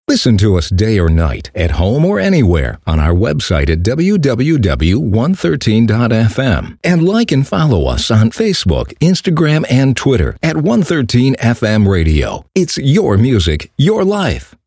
Listen to us day or night, at home or anywhere, on our website at www.113.fm. And like and follow us on Facebook, Instagram, and Twitter at 113 FM Radio. It's your music, your life.